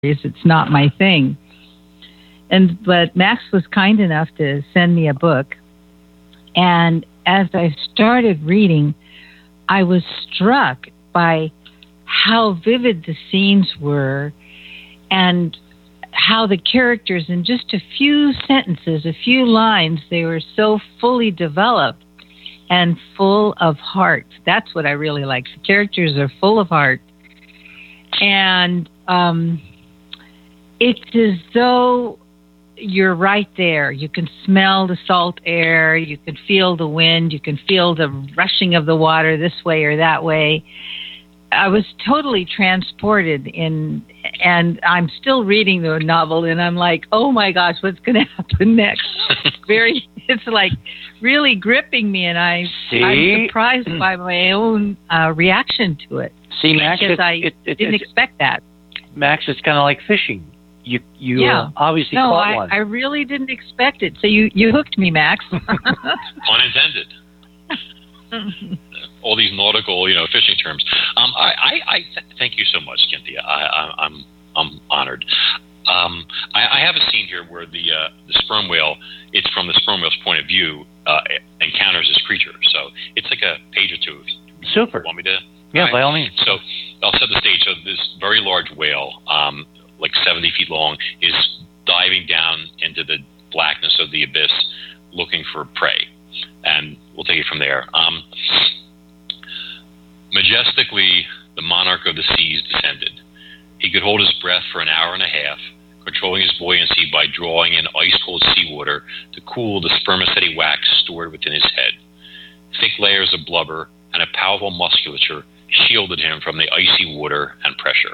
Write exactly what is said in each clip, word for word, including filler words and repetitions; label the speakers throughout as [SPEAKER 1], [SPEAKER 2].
[SPEAKER 1] It's not my thing. And but Max was kind enough to send me a book, and as I started reading, I was struck by how vivid the scenes were and how the characters, in just a few sentences, a few lines, they were so fully developed and full of heart. That's what I really like. The characters are full of heart. And um, it's as though you're right there. You can smell the salt air. You can feel the wind. You can feel the rushing of the water this way or that way. I was totally transported in, and I'm still reading the novel, and I'm like, oh my gosh, what's going to happen next? Very, it's like really gripping me, and I, I'm surprised by my own uh, reaction to it.
[SPEAKER 2] See, Max,
[SPEAKER 1] because
[SPEAKER 2] it,
[SPEAKER 1] I
[SPEAKER 2] it, it,
[SPEAKER 1] didn't
[SPEAKER 2] it,
[SPEAKER 1] expect that.
[SPEAKER 2] Max, it's kind of like fishing. You, you
[SPEAKER 1] yeah.
[SPEAKER 2] uh, obviously
[SPEAKER 1] no,
[SPEAKER 2] caught
[SPEAKER 1] I,
[SPEAKER 2] one.
[SPEAKER 1] I really didn't expect it. So you, you hooked me, Max.
[SPEAKER 3] Pun intended. All these nautical, you know, fishing terms. Um, I, I, I th- thank you so much, Cynthia. I, I, I'm, I'm honored. Um, I, I have a scene here where the uh, the sperm whale, it's from the sperm whale's point of view, uh, encounters this creature. So it's like a page or two.
[SPEAKER 2] Super.
[SPEAKER 3] You want me to?
[SPEAKER 2] Yeah,
[SPEAKER 3] right?
[SPEAKER 2] by all means.
[SPEAKER 3] So I'll set the stage. So this very large whale, um, like seventy feet long, is diving down into the blackness of the abyss, looking for prey. And we'll take it from there. Um, majestically, the monarch of the seas descended. He could hold his breath for an hour and a half, controlling his buoyancy by drawing in ice-cold seawater to cool the spermaceti wax stored within his head. Thick layers of blubber and a powerful musculature shielded him from the icy water and pressure.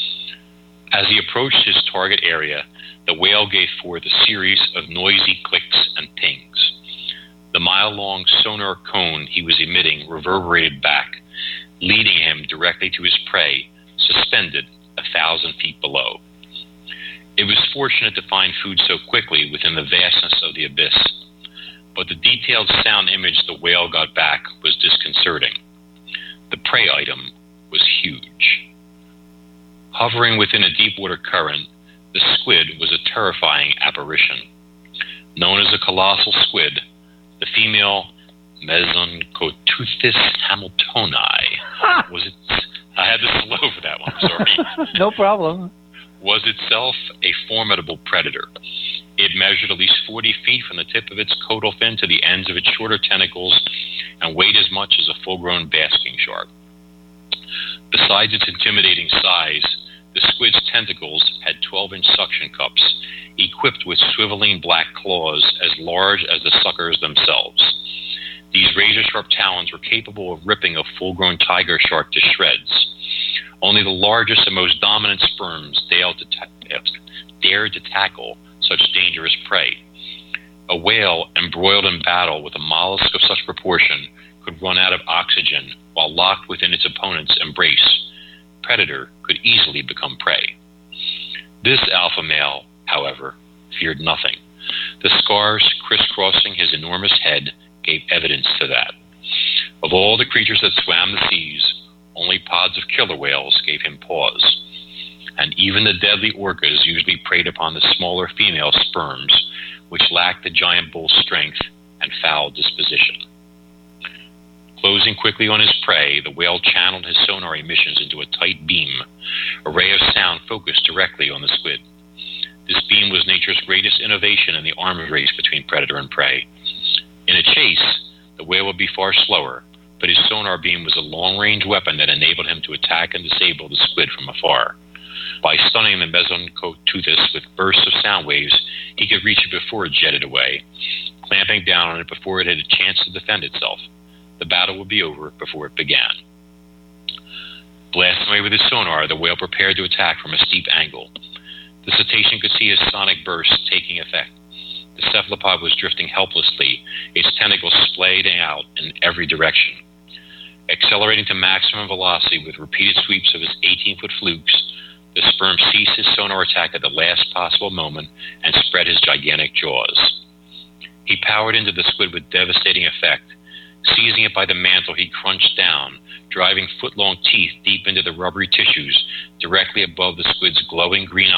[SPEAKER 3] As he approached his target area, the whale gave forth a series of noisy clicks and pings. The mile-long sonar cone he was emitting reverberated back, leading him directly to his prey, suspended a thousand feet below. It was fortunate to find food so quickly within the vastness of the abyss, but the detailed sound image the whale got back was disconcerting. The prey item was huge. Hovering within a deep-water current, the squid was a terrifying apparition. Known as a colossal squid, the female Mezoncotuthis hamiltoni was it? I had to slow for that one. Sorry.
[SPEAKER 2] No problem.
[SPEAKER 3] Was itself a formidable predator. It measured at least forty feet from the tip of its caudal fin to the ends of its shorter tentacles, and weighed as much as a full-grown basking shark. Besides its intimidating size, the squid's tentacles had twelve-inch suction cups, equipped with swiveling black claws as large as the suckers themselves. These razor-sharp talons were capable of ripping a full-grown tiger shark to shreds. Only the largest and most dominant sperms dared to, ta- dared to tackle such dangerous prey. A whale embroiled in battle with a mollusk of such proportion could run out of oxygen while locked within its opponent's embrace. Predator could easily become prey. This alpha male, however, feared nothing. The scars crisscrossing his enormous head gave evidence to that. Of all the creatures that swam the seas, only pods of killer whales gave him pause, and even the deadly orcas usually preyed upon the smaller female sperms, which lacked the giant bull's strength and foul disposition. Closing quickly on his prey, the whale channeled his sonar emissions into a tight beam, a ray of sound focused directly on the squid. This beam was nature's greatest innovation in the arms race between predator and prey. In a chase, the whale would be far slower, but his sonar beam was a long-range weapon that enabled him to attack and disable the squid from afar. By stunning the Mezoncotuthis with bursts of sound waves, he could reach it before it jetted away, clamping down on it before it had a chance to defend itself. The battle would be over before it began. Blasting away with his sonar, the whale prepared to attack from a steep angle. The cetacean could see his sonic bursts taking effect. The cephalopod was drifting helplessly, its tentacles splaying out in every direction. Accelerating to maximum velocity with repeated sweeps of his eighteen-foot flukes, the sperm ceased his sonar attack at the last possible moment and spread his gigantic jaws. He powered into the squid with devastating effect, Seizing it by the mantle, he crunched down, driving foot-long teeth deep into the rubbery tissues directly above the squid's glowing green